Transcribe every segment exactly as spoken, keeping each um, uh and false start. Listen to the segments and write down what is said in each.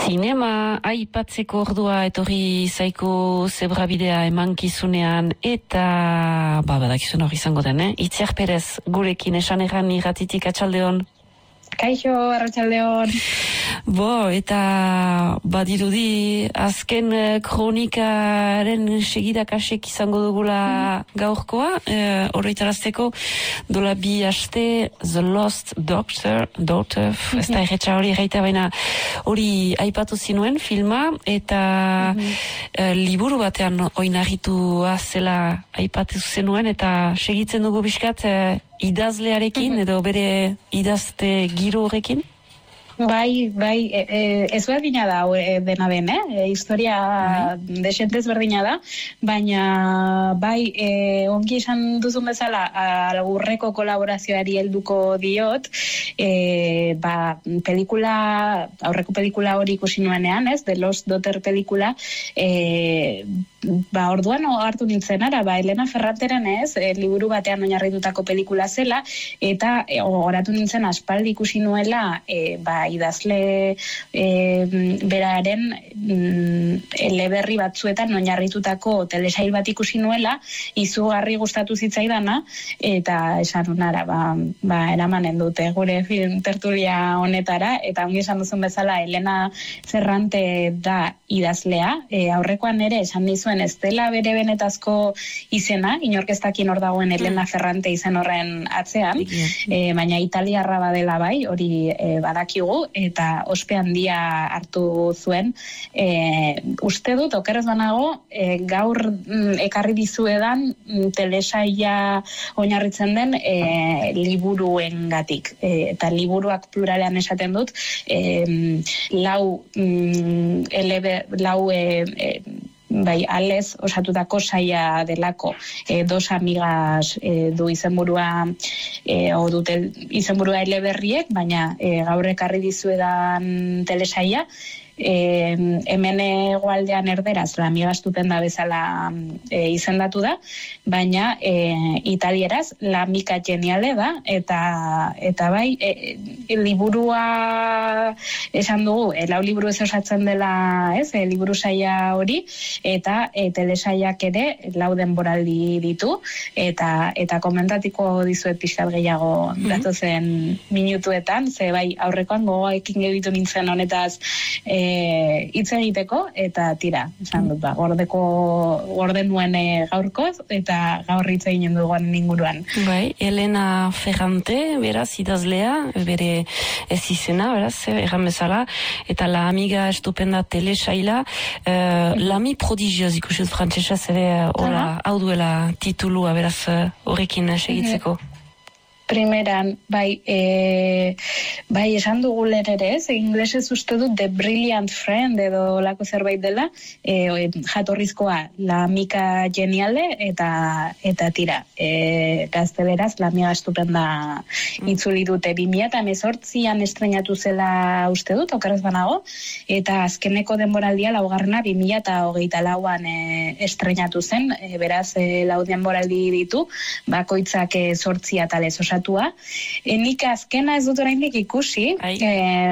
Zinema aipatzeko ordua etorri zaiko zebrabidea emankizunean eta ba badakizun hori izango den, eh? Itziar Perez gurekin esan erran irratitik atxaldeon. Kaixo, arratsaldeon. Bo, eta badirudi azken kronikaren segidakasek izango dugula mm-hmm. gaurkoa, eh, horretarazteko dola bi aste The Lost Doctor, Daughter, mm-hmm. ez da erretxa hori erraita baina hori aipatu zinuen filma, eta mm-hmm. eh, liburu batean oinarritua zela aipatu zenuen, eta segitzen dugu bizkat eh, idazlearekin, mm-hmm. edo bere idazte giro horrekin? Bai, bai, e, e, ez berdina da e, dena den, eh? E, historia bai. Desentez berdina da, baina bai, e, ongi esan duzun bezala, aurreko kolaborazioari helduko diot, e, ba, pelikula, aurreko pelikula hori ikusi nuenean, ez? The Lost Daughter pelikula, e, ba, orduan hartu nintzen ara, ba, Elena Ferranteren ez, e, liburu batean oinarritutako pelikula zela, eta e, oratu nintzen aspaldi ikusi nuela, e, ba, idazle e, beraren mm, eleberri batzuetan oinarritutako telesail bat ikusi nuela, izugarri gustatu zitzaidana, eta esan unara, ba, ba, eramanen dute gure film tertulia honetara, eta ongi esan duzun bezala Elena Ferrante da idazlea, e, aurrekoan ere esan nizuen ez dela bere benetazko izena, inork ez dakin hor dagoen Elena Ferrante izen horren atzean, e, baina italiarra badela bai, hori e, badakigu, eta ospe handia hartu zuen. E, uste dut, okerez banago, e, gaur mm, ekarri dizuedan mm, telesaia oinarritzen den e, liburuengatik. E, eta liburuak pluralean esaten dut, e, lau, mm, elebe, lau e, e, bai, alez osatutako saia delako, e, dos amigas e, du izenburua e, o dute izenburua eleberriek, baina e, gaur ekarri dizuedan telesaia, e, hemen hegoaldean erderaz la amiga estupenda bezala e, izendatu da, baina e, italieraz la amiga geniale da, eta eta bai e, e, liburua esan dugu, e, lau liburu ez osatzen dela, ez, e, liburu saia hori, eta e, telesaiak ere lau denboraldi ditu, eta eta komentatiko dizuet pixkat gehiago mm-hmm. datozen minutuetan, ze bai aurrekoan gogoekin gelditu nintzen honetaz e, hitz egiteko, eta tira, esan dut, ba, gordeko gorden nuen e, gaurkoz, eta gaur hitz egin duguan inguruan. Bai, Elena Ferrante, beraz, idazlea, bere ez izena, beraz, erran bezala, eta la amiga estupenda telesaila, uh, l'ami prodigioz ikusiut frantzesaz ere, ora, hau duela titulua, beraz, horrekin uh, segitzeko. Primeran, bai, e, bai, esan dugu lehen ere ez, inglesez uste dut The Brilliant Friend edo lako zerbait dela, e, jatorrizkoa la amiga geniale, eta eta tira, e, gazteleraz la amiga estupenda itzuli dute bi mila hemezortzian estrenatu zela uste dut, okerrez banago, eta azkeneko denboraldia laugarrena bi mila hogeita lauan e, estrenatu zen, e, beraz e, lau denboraldi ditu, bakoitzak e, zortzi atalez osatua. E, nik azkena ez dut oraindik ikusi, e,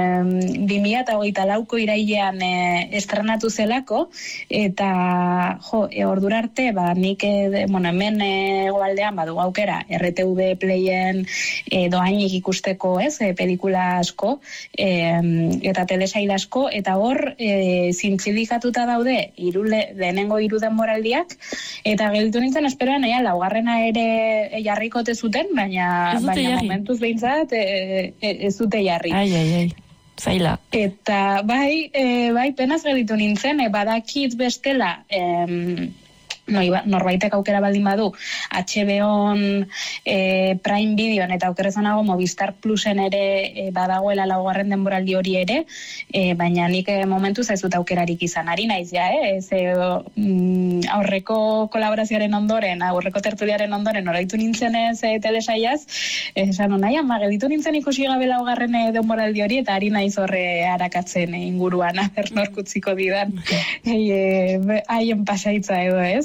bi mila hogeita lauko irailean e, estrenatu zelako, eta jo, e, ordura arte, ba, nik e, bueno, hemen hegoaldean badu aukera, R T V Playen e, doainik ikusteko, ez, e, pelikula asko, e, eta telesail asko, eta hor e, zintzidikatuta daude irule, lehenengo hiru denboraldiak, eta gelditu nintzen esperoan, ea, laugarrena ere e, jarrikote zuten, baina baina jarri. Momentuz behintzat e, e, ez dute jarri. Ai, ai, ai. Zaila. Eta bai, e, bai penaz gelditu nintzen, e, badakit bestela, e, no, norbaitek aukera baldin badu H B O-n e, Prime Videon eta aukerrezanago Movistar Plusen ere e, badagoela laugarren denboraldi hori ere, e, baina nik e, momentuz ez dut aukerarik izan ari naiz ja, eh? Ez, e, mm, aurreko kolaborazioaren ondoren, aurreko tertuliaren ondoren oraitu nintzen ez e, telesaiaz, esan nahi, ama gelditu nintzen ikusi gabe laugarren e, denboraldi hori, eta ari naiz horre harakatzen e, inguruan, aber norkutziko didan haien e, pasaitza edo ez,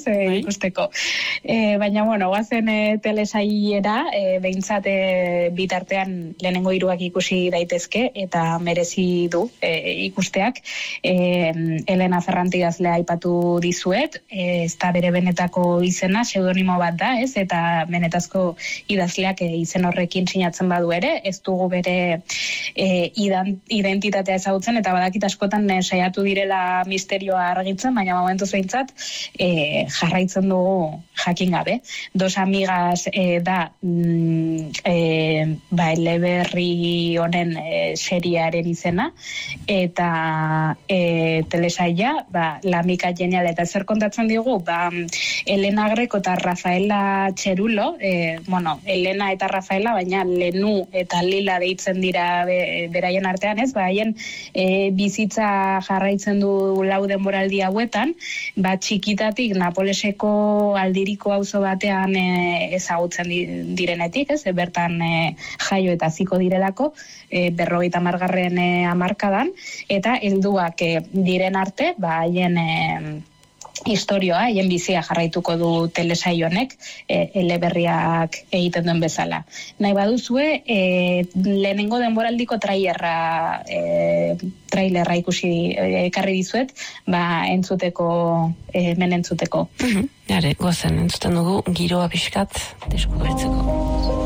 e, ikusteko. E, baina, bueno, guazen e, telesaiera, e, behintzat e, bitartean lehenengo hiruak ikusi daitezke, eta merezi du e, ikusteak. E, Elena Ferrante idazlea aipatu dizuet, e, ez da bere benetako izena, pseudonimo bat da, ez, eta benetazko idazleak e, izen horrekin sinatzen badu ere, ez dugu bere e, identitatea ezagutzen, eta badakit askotan e, saiatu direla misterioa argitzen, baina momentuz behintzat e, jarraitzen dugu jakin gabe. Dos amigas e, da mm, e, ba, eleberri honen e, seriaren izena, eta e, telesaia, ba, La Mica Genial, eta zer kontatzen digu, ba, Elena Greco eta Rafaela Txerulo, e, bueno, Elena eta Rafaela, baina Lenu eta Lila deitzen dira be, beraien artean, ez, ba, haien e, bizitza jarraitzen du lau denboraldi hauetan, ba, txikitatik Napoleseko aldiriko auzo batean e, ezagutzen direnetik, ez, e, bertan e, jaio eta ziko direlako, e, berrogeita hamargarren e, hamarkadan, eta helduak e, diren arte, ba, haien e, historioa, haien bizia jarraituko du telesail honek, e, eleberriak egiten duen bezala. Nahi baduzue, e, lehenengo denboraldiko trailerra e, trailerra ikusi e, ekarri dizuet, ba, entzuteko, e, men entzuteko. Mm-hmm. Jare, gozen, entzuten dugu, giroa pixkat deskubritzeko.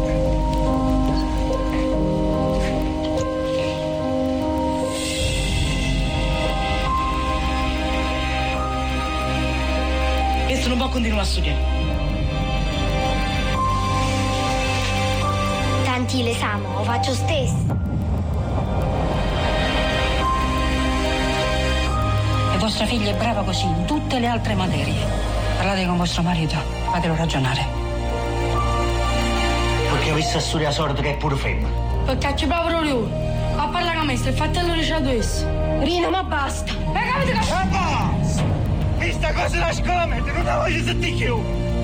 Non può continuare a studiare. Tanti l'esame, lo faccio stesso. E vostra figlia è brava così in tutte le altre materie. Parlate con vostro marito, fatelo ragionare. Perché ho visto a studiare sordo che è pure femmina. Perché c'è proprio lui. Ma parla con me, se il fratello dice adesso. Rino, ma basta. E capite che... Basta! Questa cosa la scommette, non la voglio sentire più.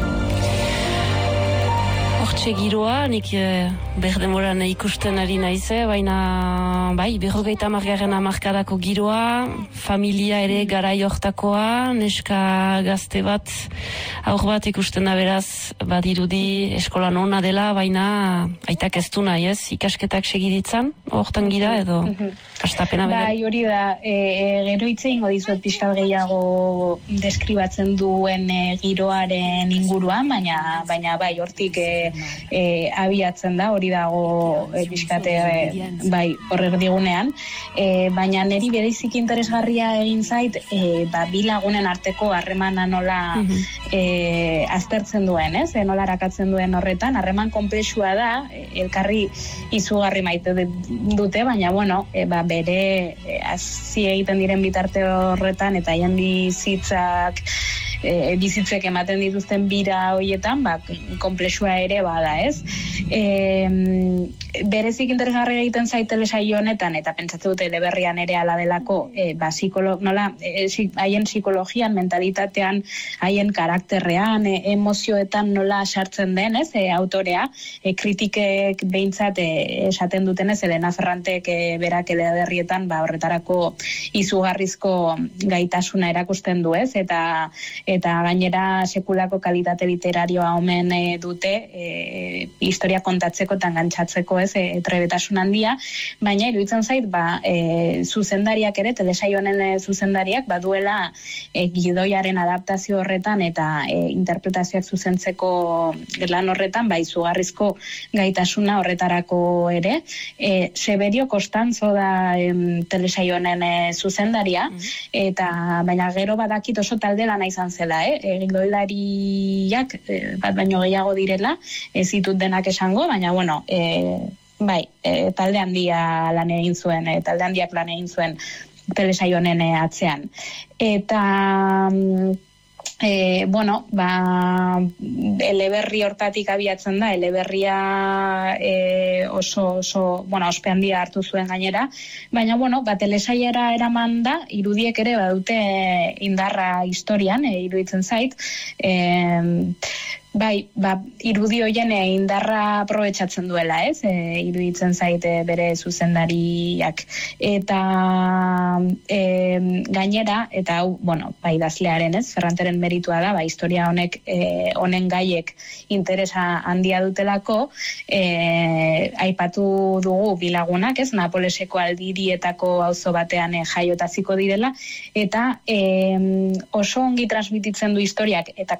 Hortxe giroa, nik eh, berdemoran ikusten ari naize, baina bai, berrogeita hamargarren hamarkadako giroa, familia ere garai hortakoa, neska gazte bat, aur bat ikusten da beraz, badirudi eskolan ona dela, baina aitak ez du nahi, ez? Ikasketak segiditzan, hortan gira edo astapena bere? Bai, hori da, e, e, gero hitz egingo dizuet pixkat gehiago deskribatzen duen e, giroaren inguruan, baina baina bai, hortik e, e, abiatzen da, hori dago e, pixkate e, bai, horrek digunean, e, baina niri bereizik interesgarria egin zait, e, ba, bi lagunen arteko harremana nola e, aztertzen duen, ez? E, nola arakatzen duen horretan, harreman konplexua da, e, elkarri izugarri maite dute, baina bueno, e, ba, bere e, hazi egiten diren bitarte horretan eta haien bizitzak e, bizitzek ematen dituzten bira hoietan, ba, konplexua ere bada, ez? E, berezik interesgarria egiten zait telesaio honetan, eta pentsatzen dute eleberrian ere ala delako, e, ba, psikolo, nola, e, haien psikologian, mentalitatean, haien karakterrean, e, emozioetan nola sartzen den, ez, e, autorea, e, kritikek behintzat e, esaten dutenez, Elena Ferrantek e, berak eleberrietan, ba, horretarako izugarrizko gaitasuna erakusten du, ez, eta eta gainera sekulako kalitate literarioa omen e, dute e, historia kontatzeko eta engantzatzeko, ez, e, trebetasun handia, baina iruditzen zait, ba, e, zuzendariak ere, telesaio honen e, zuzendariak, baduela e, gidoiaren adaptazio horretan eta e, interpretazioak zuzentzeko lan horretan, ba, izugarrizko gaitasuna horretarako ere. E, Severio Costanzo da e, telesaio honen e, zuzendaria, eta baina gero badakit oso talde lana izan zela, eh? E, gidoilariak e, bat baino gehiago direla, ez ditut denak esango, baina bueno, e, bai, e, talde handia lan egin zuen, e, talde handiak lan egin zuen telesaio honen e, atzean. Eta E, bueno, ba, eleberri hortatik abiatzen da, eleberria e, oso, oso, bueno, ospe handia hartu zuen gainera, baina, bueno, ba, telesaiera eraman da, irudiek ere badute indarra historian, e, iruditzen zait, e, Bai, ba, irudi hoien indarra aprobetxatzen duela, ez? E, iruditzen zaite bere zuzendariak. Eta e, gainera, eta hau, bueno, bai idazlearen, ez? Ferranteren meritua da, ba, historia honek, e, honen gaiek interesa handia dutelako, e, aipatu dugu bilagunak, ez? Napoleseko aldirietako auzo batean e, jaiotaziko direla, eta e, oso ongi transmititzen du historiak, eta